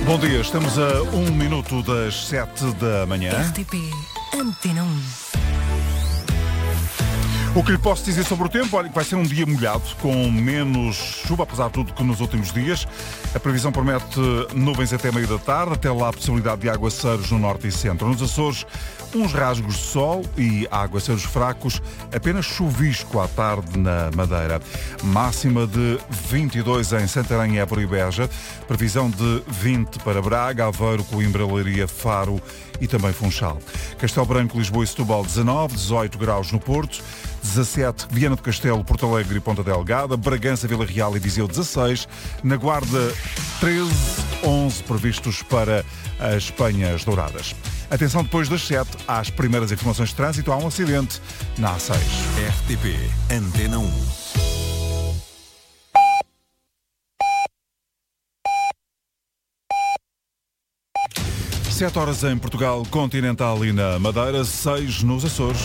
Bom dia, estamos a 1 minuto das 7 da manhã. RTP Antena 1. O que lhe posso dizer sobre o tempo? Olha, que vai ser um dia molhado, com menos chuva, apesar de tudo, que nos últimos dias. A previsão promete nuvens até meio da tarde, até lá a possibilidade de aguaceiros no norte e centro. Nos Açores, uns rasgos de sol e aguaceiros fracos, apenas chuvisco à tarde na Madeira. Máxima de 22 em Santarém, Évora e Beja. Previsão de 20 para Braga, Aveiro, Coimbra, Leiria, Faro e também Funchal. Castelo Branco, Lisboa e Setúbal, 19, 18 graus no Porto. 17, Viana do Castelo, Porto Alegre e Ponta Delgada, Bragança, Vila Real e Viseu 16, na Guarda 13, 11 previstos para as Penhas Douradas. Atenção, depois das 7, às primeiras informações de trânsito, há um acidente na A6. RTP Antena 1. Sete horas em Portugal continental e na Madeira, 6 nos Açores.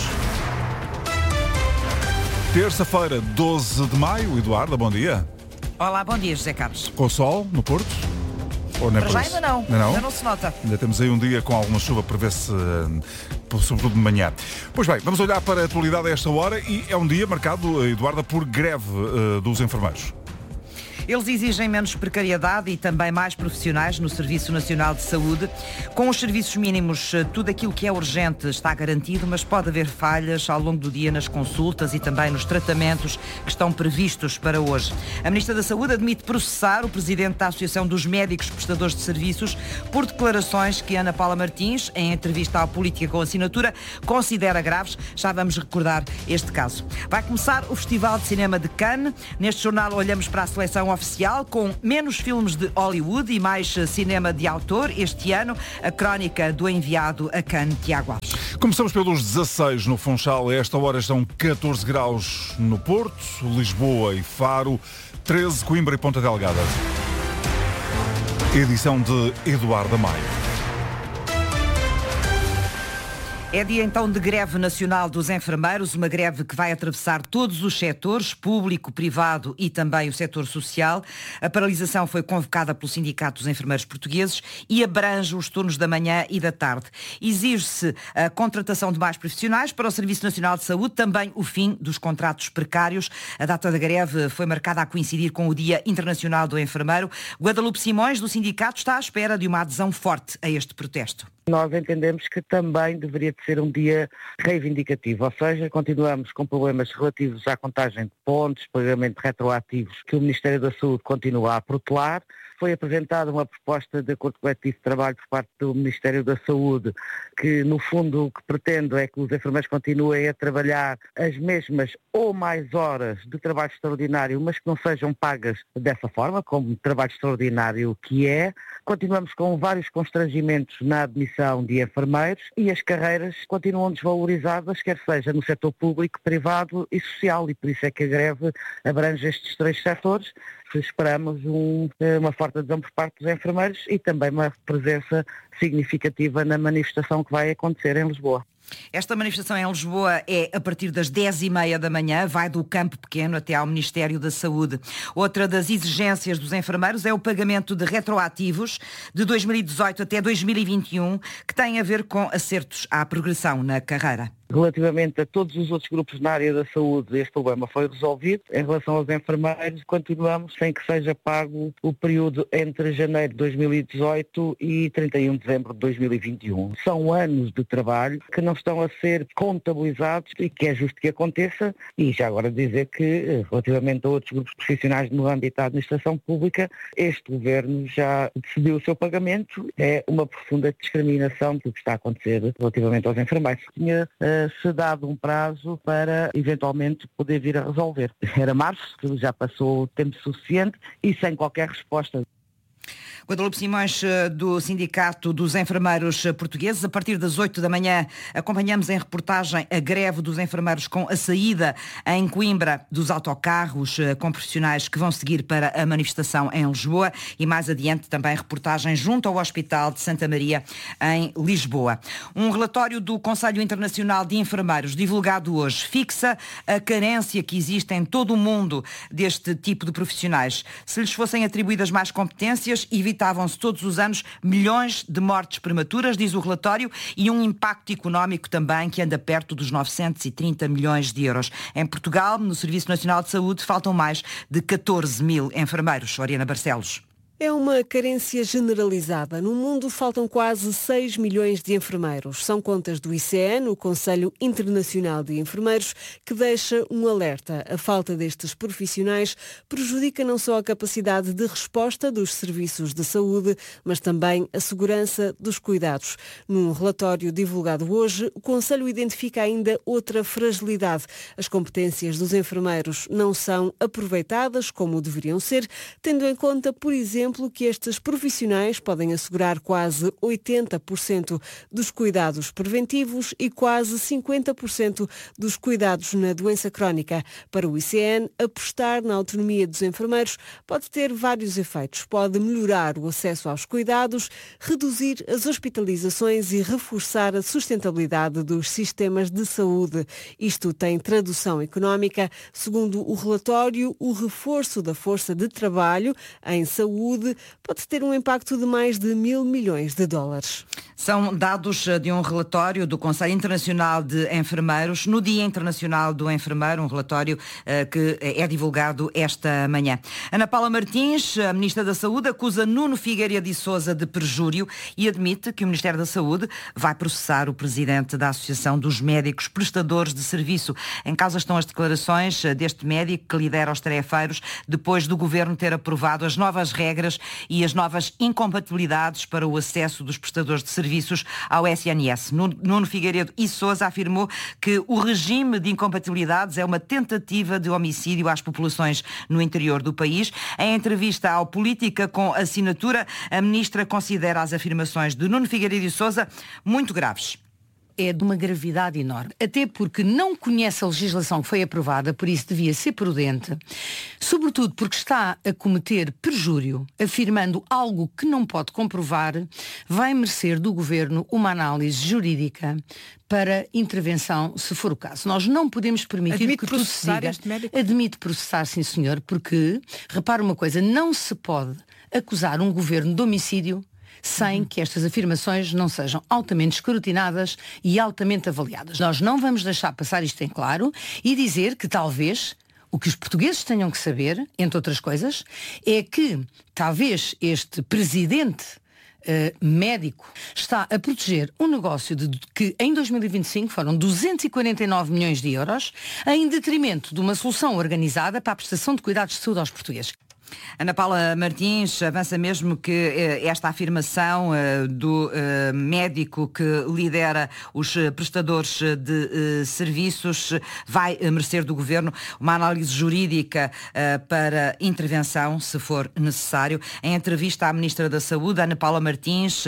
Terça-feira, 12 de maio. Eduardo, bom dia. Olá, bom dia, José Carlos. Com sol no Porto? Ou não é Para por já isso? ainda não. Ainda não se nota. Ainda temos aí um dia com alguma chuva para ver se, sobretudo de manhã. Pois bem, vamos olhar para a atualidade a esta hora e é um dia marcado, Eduardo, por greve dos enfermeiros. Eles exigem menos precariedade e também mais profissionais no Serviço Nacional de Saúde. Com os serviços mínimos, tudo aquilo que é urgente está garantido, mas pode haver falhas ao longo do dia nas consultas e também nos tratamentos que estão previstos para hoje. A Ministra da Saúde admite processar o Presidente da Associação dos Médicos Prestadores de Serviços por declarações que Ana Paula Martins, em entrevista à Política com Assinatura, considera graves. Já vamos recordar este caso. Vai começar o Festival de Cinema de Cannes. Neste jornal olhamos para a seleção oficial, com menos filmes de Hollywood e mais cinema de autor este ano. A crónica do enviado a Cannes, Tiago Alves. Começamos pelos 16 no Funchal. A esta hora estão 14 graus no Porto, Lisboa e Faro, 13 Coimbra e Ponta Delgada. Edição de Eduardo Maio. É dia então de greve nacional dos enfermeiros, uma greve que vai atravessar todos os setores, público, privado e também o setor social. A paralisação foi convocada pelo Sindicato dos Enfermeiros Portugueses e abrange os turnos da manhã e da tarde. Exige-se a contratação de mais profissionais para o Serviço Nacional de Saúde, também o fim dos contratos precários. A data da greve foi marcada a coincidir com o Dia Internacional do Enfermeiro. Guadalupe Simões, do sindicato, está à espera de uma adesão forte a este protesto. Nós entendemos que também deveria ser um dia reivindicativo, ou seja, continuamos com problemas relativos à contagem de pontos, pagamento de retroativos que o Ministério da Saúde continua a protelar. Foi apresentada uma proposta de acordo coletivo de trabalho por parte do Ministério da Saúde, que no fundo o que pretende é que os enfermeiros continuem a trabalhar as mesmas ou mais horas de trabalho extraordinário, mas que não sejam pagas dessa forma, como trabalho extraordinário que é. Continuamos com vários constrangimentos na admissão de enfermeiros e as carreiras continuam desvalorizadas, quer seja no setor público, privado e social, e por isso é que a greve abrange estes três setores. Esperamos uma forte adesão por parte dos enfermeiros e também uma presença significativa na manifestação que vai acontecer em Lisboa. Esta manifestação em Lisboa é a partir das 10h30 da manhã, vai do Campo Pequeno até ao Ministério da Saúde. Outra das exigências dos enfermeiros é o pagamento de retroativos de 2018 até 2021, que tem a ver com acertos à progressão na carreira. Relativamente a todos os outros grupos na área da saúde, este problema foi resolvido. Em relação aos enfermeiros, continuamos sem que seja pago o período entre janeiro de 2018 e 31 de dezembro de 2021. São anos de trabalho que não estão a ser contabilizados e que é justo que aconteça. E já agora dizer que, relativamente a outros grupos profissionais no âmbito da administração pública, este governo já decidiu o seu pagamento. É uma profunda discriminação do que está a acontecer relativamente aos enfermeiros. Se dado um prazo para eventualmente poder vir a resolver. Era março, que já passou o tempo suficiente e sem qualquer resposta. Guadalupe Simões, do Sindicato dos Enfermeiros Portugueses. A partir das 8 da manhã acompanhamos em reportagem a greve dos enfermeiros com a saída em Coimbra dos autocarros com profissionais que vão seguir para a manifestação em Lisboa e mais adiante também reportagem junto ao Hospital de Santa Maria em Lisboa. Um relatório do Conselho Internacional de Enfermeiros divulgado hoje fixa a carência que existe em todo o mundo deste tipo de profissionais. Se lhes fossem atribuídas mais competências, evidentemente evitavam-se todos os anos milhões de mortes prematuras, diz o relatório, e um impacto económico também que anda perto dos 930 milhões de euros. Em Portugal, no Serviço Nacional de Saúde, faltam mais de 14 mil enfermeiros. Oriana Barcelos. É uma carência generalizada. No mundo faltam quase 6 milhões de enfermeiros. São contas do ICN, o Conselho Internacional de Enfermeiros, que deixa um alerta. A falta destes profissionais prejudica não só a capacidade de resposta dos serviços de saúde, mas também a segurança dos cuidados. Num relatório divulgado hoje, o Conselho identifica ainda outra fragilidade. As competências dos enfermeiros não são aproveitadas como deveriam ser, tendo em conta, por exemplo, que estes profissionais podem assegurar quase 80% dos cuidados preventivos e quase 50% dos cuidados na doença crónica. Para o ICN, apostar na autonomia dos enfermeiros pode ter vários efeitos. Pode melhorar o acesso aos cuidados, reduzir as hospitalizações e reforçar a sustentabilidade dos sistemas de saúde. Isto tem tradução económica. Segundo o relatório, o reforço da força de trabalho em saúde pode ter um impacto de mais de 1.000 milhões de dólares. São dados de um relatório do Conselho Internacional de Enfermeiros no Dia Internacional do Enfermeiro, um relatório que é divulgado esta manhã. Ana Paula Martins, a Ministra da Saúde, acusa Nuno Figueiredo e Sousa de perjúrio e admite que o Ministério da Saúde vai processar o Presidente da Associação dos Médicos Prestadores de Serviço. Em causa estão as declarações deste médico que lidera os tarefeiros depois do Governo ter aprovado as novas regras e as novas incompatibilidades para o acesso dos prestadores de serviços ao SNS. Nuno Figueiredo e Sousa afirmou que o regime de incompatibilidades é uma tentativa de homicídio às populações no interior do país. Em entrevista ao Política com Assinatura, a Ministra considera as afirmações de Nuno Figueiredo e Sousa muito graves. É de uma gravidade enorme, até porque não conhece a legislação que foi aprovada, por isso devia ser prudente, sobretudo porque está a cometer perjúrio, afirmando algo que não pode comprovar, vai merecer do Governo uma análise jurídica para intervenção, se for o caso. Nós não podemos permitir que tudo se diga. Admite processar, sim senhor, porque, repara uma coisa, não se pode acusar um Governo de homicídio sem que estas afirmações não sejam altamente escrutinadas e altamente avaliadas. Nós não vamos deixar passar isto em claro e dizer que talvez o que os portugueses tenham que saber, entre outras coisas, é que talvez este presidente médico está a proteger um negócio que em 2025 foram 249 milhões de euros em detrimento de uma solução organizada para a prestação de cuidados de saúde aos portugueses. Ana Paula Martins avança mesmo que esta afirmação do médico que lidera os prestadores de serviços vai merecer do Governo uma análise jurídica para intervenção, se for necessário. Em entrevista à Ministra da Saúde, Ana Paula Martins,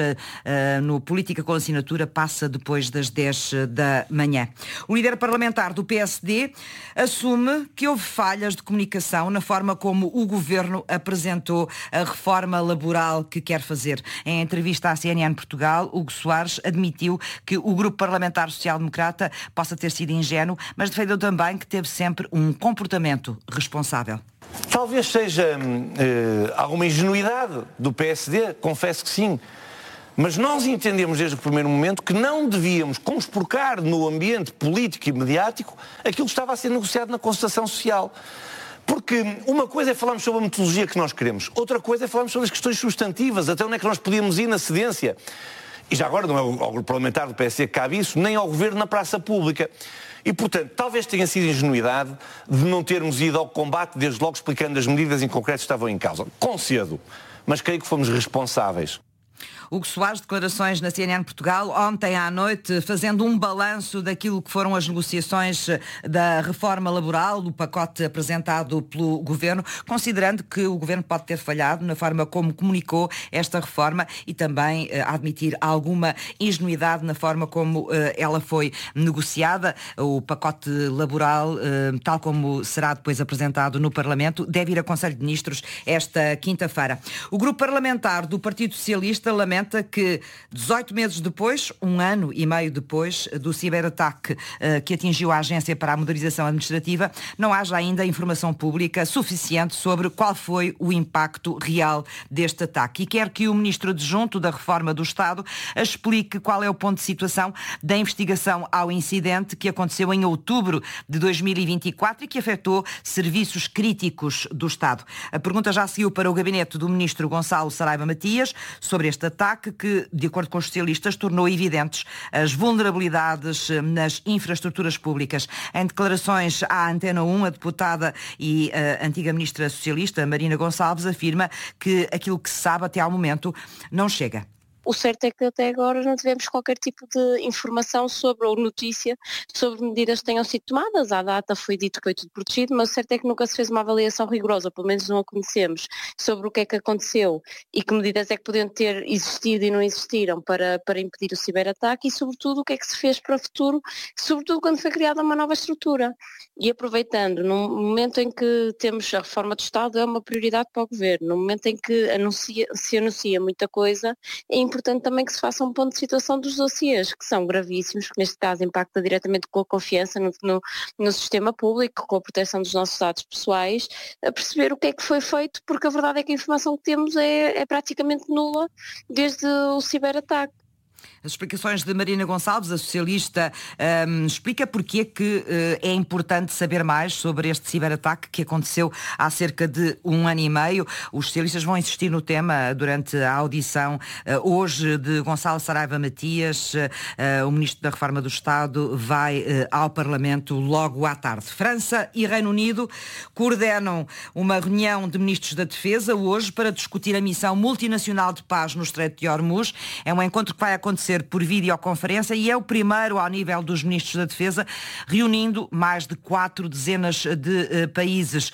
no Política com Assinatura, passa depois das 10 da manhã. O líder parlamentar do PSD assume que houve falhas de comunicação na forma como o Governo apresentou a reforma laboral que quer fazer. Em entrevista à CNN Portugal, Hugo Soares admitiu que o Grupo Parlamentar Social-Democrata possa ter sido ingênuo, mas defendeu também que teve sempre um comportamento responsável. Talvez seja alguma ingenuidade do PSD, confesso que sim. Mas nós entendemos desde o primeiro momento que não devíamos conspurcar no ambiente político e mediático aquilo que estava a ser negociado na concertação social. Porque uma coisa é falarmos sobre a metodologia que nós queremos, outra coisa é falarmos sobre as questões substantivas, até onde é que nós podíamos ir na cedência. E já agora não é ao grupo parlamentar do PSD que cabe isso, nem ao Governo na praça pública. E, portanto, talvez tenha sido ingenuidade de não termos ido ao combate, desde logo explicando as medidas em concreto que estavam em causa. Concedo, mas creio que fomos responsáveis. Hugo Soares, declarações na CNN Portugal ontem à noite, fazendo um balanço daquilo que foram as negociações da reforma laboral, do pacote apresentado pelo Governo, considerando que o Governo pode ter falhado na forma como comunicou esta reforma e também admitir alguma ingenuidade na forma como ela foi negociada. O pacote laboral, tal como será depois apresentado no Parlamento, deve ir a Conselho de Ministros esta quinta-feira. O grupo parlamentar do Partido Socialista lamenta lamenta que 18 meses depois, 1 ano e meio depois do ciberataque que atingiu a Agência para a Modernização Administrativa, não haja ainda informação pública suficiente sobre qual foi o impacto real deste ataque. E quer que o Ministro Adjunto da Reforma do Estado explique qual é o ponto de situação da investigação ao incidente que aconteceu em outubro de 2024 e que afetou serviços críticos do Estado. A pergunta já seguiu para o gabinete do Ministro Gonçalo Saraiva Matias sobre este ataque que, de acordo com os especialistas, tornou evidentes as vulnerabilidades nas infraestruturas públicas. Em declarações à Antena 1, a deputada e antiga Ministra Socialista, Marina Gonçalves, afirma que aquilo que se sabe até ao momento não chega. O certo é que até agora não tivemos qualquer tipo de informação sobre, ou notícia sobre medidas que tenham sido tomadas. À data foi dito que foi tudo protegido, mas o certo é que nunca se fez uma avaliação rigorosa, pelo menos não a conhecemos, sobre o que é que aconteceu e que medidas é que podiam ter existido e não existiram para impedir o ciberataque e, sobretudo, o que é que se fez para o futuro, sobretudo quando foi criada uma nova estrutura. E aproveitando, no momento em que temos a reforma do Estado, é uma prioridade para o Governo. No momento em que se anuncia muita coisa, é importante também que se faça um ponto de situação dos dossiês, que são gravíssimos, que neste caso impacta diretamente com a confiança no sistema público, com a proteção dos nossos dados pessoais, a perceber o que é que foi feito, porque a verdade é que a informação que temos é praticamente nula desde o ciberataque. As explicações de Marina Gonçalves, a socialista, explica porque é que é importante saber mais sobre este ciberataque que aconteceu há cerca de 1 ano e meio. Os socialistas vão insistir no tema durante a audição hoje de Gonçalo Saraiva Matias. O Ministro da Reforma do Estado vai ao Parlamento logo à tarde. França e Reino Unido coordenam uma reunião de ministros da Defesa hoje para discutir a missão multinacional de paz no Estreito de Hormuz. É um encontro que vai acontecer por videoconferência e é o primeiro ao nível dos ministros da Defesa, reunindo mais de 4 dezenas de países.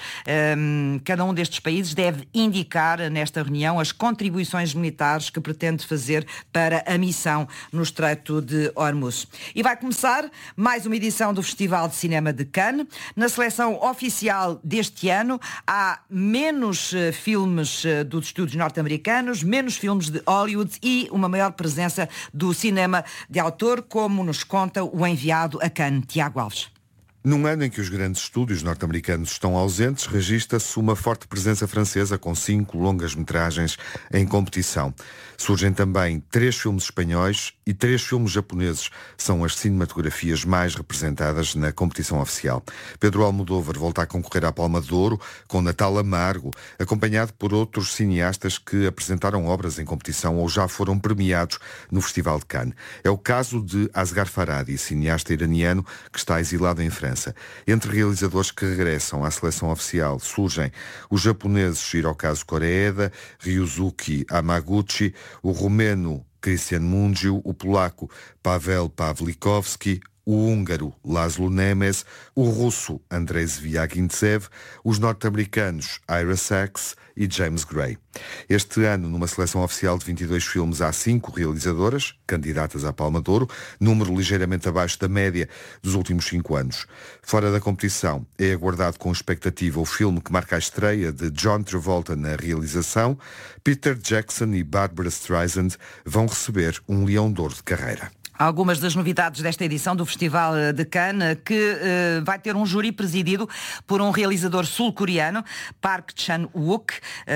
Cada um destes países deve indicar nesta reunião as contribuições militares que pretende fazer para a missão no Estreito de Hormuz. E vai começar mais uma edição do Festival de Cinema de Cannes. Na seleção oficial deste ano há menos filmes dos estúdios norte-americanos, menos filmes de Hollywood e uma maior presença do cinema de autor, como nos conta o enviado a Cannes, Tiago Alves. Num ano em que os grandes estúdios norte-americanos estão ausentes, registra-se uma forte presença francesa com 5 longas-metragens em competição. Surgem também 3 filmes espanhóis e 3 filmes japoneses. São as cinematografias mais representadas na competição oficial. Pedro Almodóvar volta a concorrer à Palma de Ouro com Natal Amargo, acompanhado por outros cineastas que apresentaram obras em competição ou já foram premiados no Festival de Cannes. É o caso de Asghar Farhadi, cineasta iraniano que está exilado em França. Entre realizadores que regressam à seleção oficial surgem os japoneses Hirokazu Koreeda, Ryusuke Hamaguchi, o romeno Cristian Mungiu, o polaco Pavel Pawlikowski, o húngaro Laszlo Nemes, o russo Andrei Zviagintsev, os norte-americanos Ira Sachs e James Gray. Este ano, numa seleção oficial de 22 filmes, há 5 realizadoras, candidatas à Palma de Ouro, número ligeiramente abaixo da média dos últimos 5 anos. Fora da competição, é aguardado com expectativa o filme que marca a estreia de John Travolta na realização. Peter Jackson e Barbra Streisand vão receber um Leão de Ouro de carreira. Algumas das novidades desta edição do Festival de Cannes, que vai ter um júri presidido por um realizador sul-coreano, Park Chan-wook.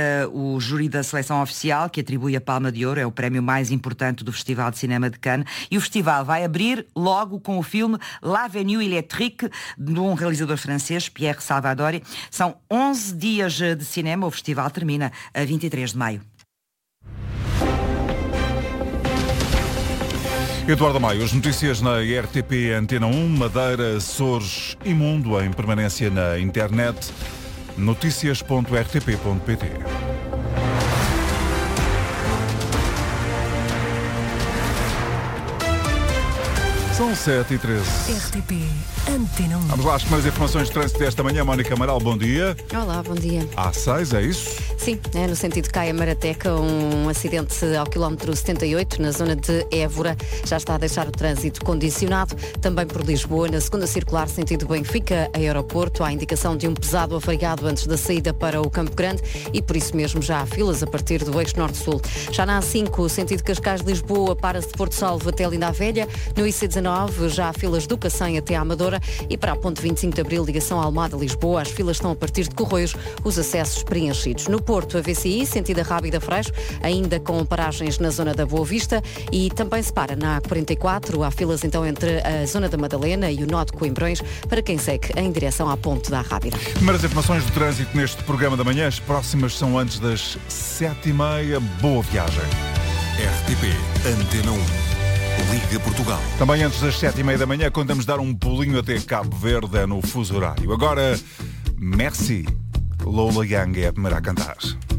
O júri da seleção oficial, que atribui a Palma de Ouro, é o prémio mais importante do Festival de Cinema de Cannes. E o festival vai abrir logo com o filme L'Avenue Électrique, de um realizador francês, Pierre Salvadori. São 11 dias de cinema. O festival termina a 23 de maio. Eduardo Maio, as notícias na RTP Antena 1, Madeira, Açores e Mundo em permanência na internet, noticias.rtp.pt. São 7h13. RTP Antena 1. Vamos lá às primeiras informações de trânsito desta manhã. Mónica Amaral, bom dia. Olá, bom dia. Há 6, é isso? Sim, no sentido Caia-Marateca, um acidente ao quilómetro 78, na zona de Évora, já está a deixar o trânsito condicionado. Também por Lisboa, na segunda circular, sentido Benfica-Aeroporto, há indicação de um pesado avariado antes da saída para o Campo Grande e por isso mesmo já há filas a partir do eixo Norte-Sul. Já na A5, sentido Cascais-Lisboa, para-se de Porto Salvo até Linda a Velha. No IC19, já há filas do Cacém até à Amadora e para a ponte 25 de Abril, ligação Almada-Lisboa, as filas estão a partir de Corroios, os acessos preenchidos. No Porto, a VCI, sentido Rábida-Freixo, ainda com paragens na zona da Boa Vista e também se para na A44. Há filas então entre a zona da Madalena e o nó de Coimbrões para quem segue em direção à ponte da Rábida. Primeiras informações do trânsito neste programa da manhã. As próximas são antes das 7h30. Boa viagem. RTP Antena 1. Liga Portugal. Também antes das 7h30 da manhã, quando vamos dar um pulinho até Cabo Verde no fuso horário. Agora, Merci. Lola Young é a primeira a cantar.